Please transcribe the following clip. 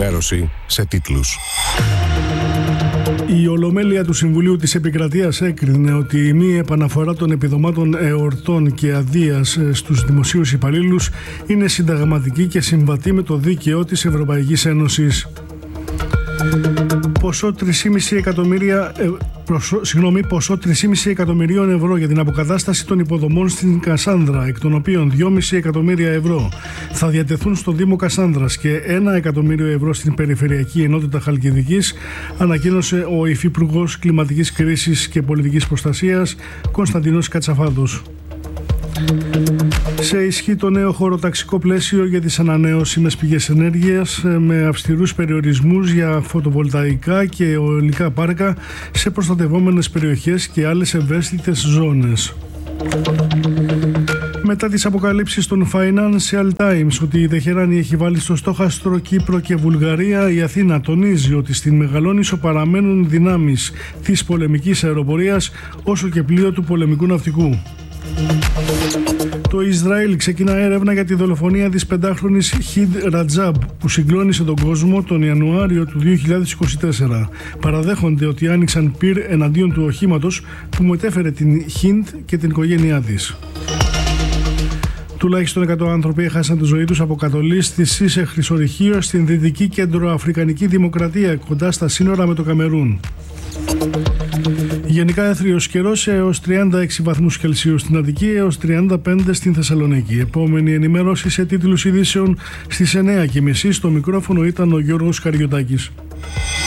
ενημέρωση σε τίτλους. Η Ολομέλεια του Συμβουλίου της Επικρατείας έκρινε ότι η μη επαναφορά των επιδομάτων εορτών και αδείας στους δημοσίους υπαλλήλους είναι συνταγματική και συμβατή με το δίκαιο της Ευρωπαϊκής Ένωσης. Ποσό 3,5 εκατομμυρίων ευρώ για την αποκατάσταση των υποδομών στην Κασάνδρα, εκ των οποίων 2,5 εκατομμύρια ευρώ θα διατεθούν στο Δήμο Κασάνδρας και 1 εκατομμύριο ευρώ στην Περιφερειακή Ενότητα Χαλκιδικής, ανακοίνωσε ο Υφυπουργός Κλιματικής Κρίσης και Πολιτικής Προστασίας Κωνσταντίνος Κατσαφάδος. Σε ισχύ το νέο χωροταξικό πλαίσιο για τις ανανεώσιμες πηγές ενέργειας με αυστηρούς περιορισμούς για φωτοβολταϊκά και αιωλικά πάρκα σε προστατευόμενες περιοχές και άλλες ευαίσθητες ζώνες. Μετά τις αποκαλύψεις των Financial Times ότι η Τεχεράνη έχει βάλει στο στόχαστρο Κύπρο και Βουλγαρία, η Αθήνα τονίζει ότι στην Μεγαλόνησο παραμένουν δυνάμεις της πολεμικής αεροπορίας όσο και πλοίο του πολεμικού ναυτικού. Το Ισραήλ ξεκινά έρευνα για τη δολοφονία της 5χρονης Χιντ Ρατζάμπ που συγκλώνησε τον κόσμο τον Ιανουάριο του 2024. Παραδέχονται ότι άνοιξαν πυρ εναντίον του οχήματος που μετέφερε την Χιντ και την οικογένειά της. Τουλάχιστον 100 άνθρωποι έχασαν τη ζωή τους από κατολή στη Σίσε Χρυσορυχείο στην Δυτική Κεντροαφρικανική Δημοκρατία κοντά στα σύνορα με το Καμερούν. Γενικά έθριος καιρός έως 36 βαθμούς Κελσίου στην Αττική έως 35 στην Θεσσαλονίκη. Επόμενη ενημέρωση σε τίτλους ειδήσεων στις 9:30. Στο μικρόφωνο ήταν ο Γιώργος Καριωτάκης.